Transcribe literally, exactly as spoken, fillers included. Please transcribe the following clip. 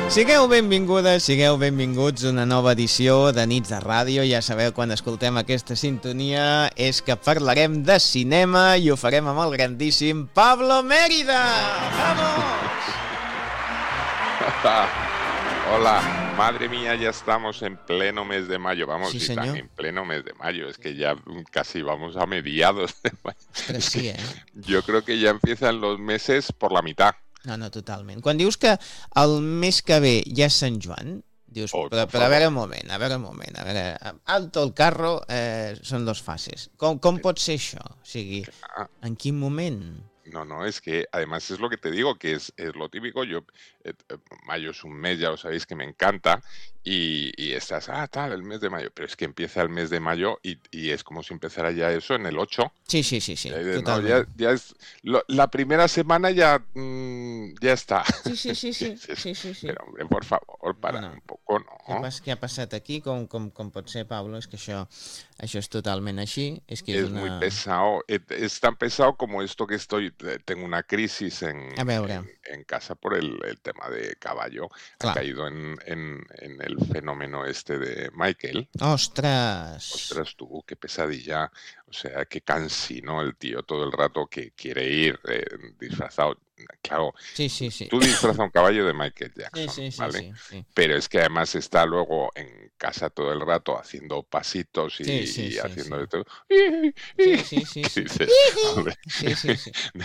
Sigueu benvingudes, sigueu benvinguts a una nova edició de Nits de Ràdio. Ja sabeu, quan escoltem aquesta sintonia és que parlarem de cinema i ho farem amb el grandíssim Pablo Mérida. ¡Vamos! Hola, madre mía, ya estamos en pleno mes de mayo. Vamos, Sí, si están señor. en pleno mes de mayo, es que ya casi vamos a mediados de mayo. Però Es sí, que eh? yo creo que ya empiezan los meses por la mitad. No, no, totalment. Quan dius que el mes que ve ja és Sant Joan, dius, Oh, però, por però a veure favor. un moment, a veure un moment, a veure, alto el carro, eh, són dos fases. Com, com pot ser això? O sigui, Ah, en quin moment? No, no, es que además es lo que te digo, que es, es lo típico. Yo, eh, eh, mayo es un mes, ya lo sabéis que me encanta, y, y estás, ah, tal, el mes de mayo, pero es que empieza el mes de mayo y, y es como si empezara ya eso en el ocho. Sí, sí, sí, sí, Ya dices, no, ya, totalment. ya es, lo- la primera semana ya, mm, ya está. Sí, sí, sí, sí, Dices, sí, sí, sí. pero hombre, por favor, para Bueno, un poco, què, ¿no? pas, què ha passat aquí? Com, com, com pot ser, Pablo? És que això, això és totalment així. És que és Es muy una... pesado, es, es tan pesado como esto que estoy, eh, tengo una crisis en, A veure, en, en casa por el, el tema de caballo. Ha clar. caído en, en, en el fenómeno este de Michael. Ostres! Ostras, tú, qué pesadilla. O sea, qué cansino el tío todo el rato que quiere ir eh, disfrazado. Claro, Sí, sí, sí. tú disfrazas a un caballo de Michael Sí, Jackson, sí, sí, ¿vale? sí, sí. Pero es que además está luego en casa todo el rato haciendo pasitos y, Sí, sí, y sí, haciendo sí. de todo. Sí, sí, sí, ¿Qué sí. dices? Hombre, Sí, sí, sí.